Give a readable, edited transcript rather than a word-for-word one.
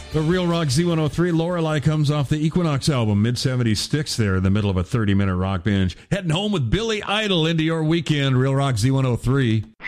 The Real Rock Z103, Lorelei comes off the Equinox album, mid-70s sticks there in the middle of a 30-minute rock binge. Heading home with Billy Idol into your weekend, Real Rock Z103.